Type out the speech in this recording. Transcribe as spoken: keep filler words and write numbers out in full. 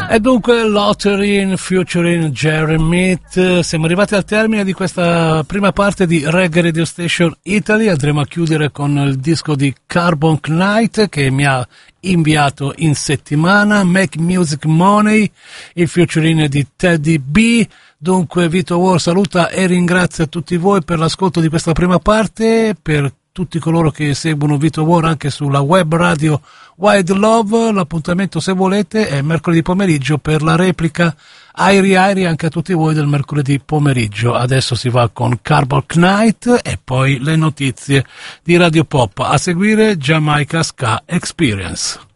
E dunque Lottery featuring Jerry Meat. Siamo arrivati al termine di questa prima parte di Reggae Radio Station Italy. Andremo a chiudere con il disco di Carbon Knight che mi ha inviato in settimana, Make Music Money, il featuring di Teddy B. Dunque Vito War saluta e ringrazia tutti voi per l'ascolto di questa prima parte, per tutti coloro che seguono Vito War anche sulla web radio Wild Love. L'appuntamento, se volete, è mercoledì pomeriggio per la replica Airi Airi anche a tutti voi del mercoledì pomeriggio. Adesso si va con Carbon Knight e poi le notizie di Radio Pop. A seguire Jamaica Ska Experience.